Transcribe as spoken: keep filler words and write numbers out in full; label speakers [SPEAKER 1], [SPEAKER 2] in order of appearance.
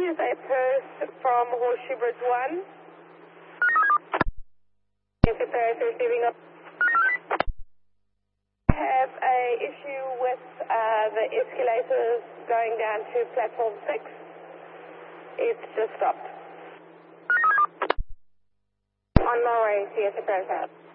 [SPEAKER 1] is a Paris from Horseshoe Bridge one. T S A Paris receiving a... have a issue with uh, the escalators going down to platform six. It's just stopped. On my way, T S A Paris out.